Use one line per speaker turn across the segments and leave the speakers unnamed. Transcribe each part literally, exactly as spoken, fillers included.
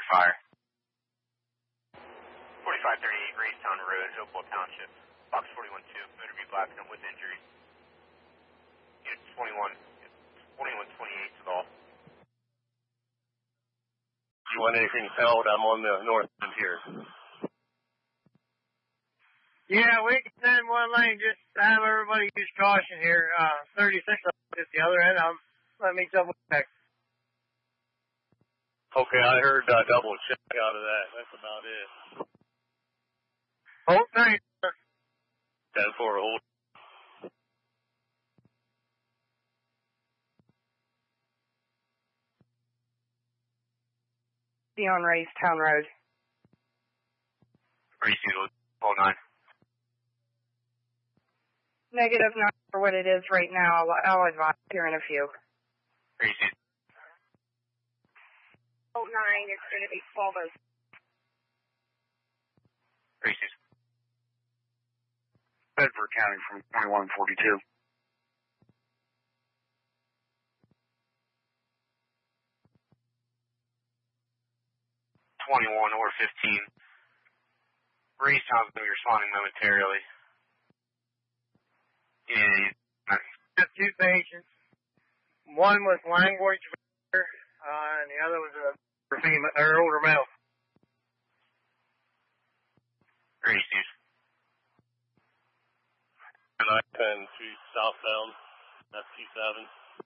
fire.
forty-five thirty-eight Gracetown Road, Hopewell Township. Box forty-one two, motor V Blackstone with injuries. Unit twenty-one, twenty-one twenty-eight to all.
Do you want anything held? I'm on the north end here.
Yeah, we can send one lane. Just have everybody use caution here. Uh, thirty-six at the other end. Um, let me double check.
Okay, I heard uh, double check out of that. That's about it.
Hold tight.
ten four, hold.
Be on Racetown Road.
Racetown, hold nine.
Negative, not for what it is right now. I'll, I'll advise here in a few.
Racetown.
Oh, nine, it's going to be Fulvers.
Racetown.
Bedford County from twenty-one forty-two.
twenty-one or fifteen. Racetown's going to be responding momentarily. Yeah.
Got two patients. One was language, uh, and the other was a female, or older male.
Racetown.
nine ten two southbound, F T seven.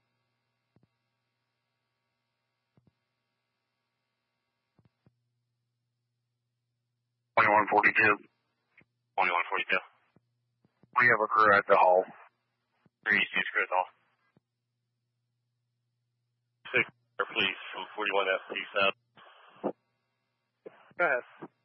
twenty-one forty-two.
twenty-one forty-two.
We have a crew at the hall.
Racetown, crew at the hall.
Six, please, from forty-one F T seven.
Go ahead.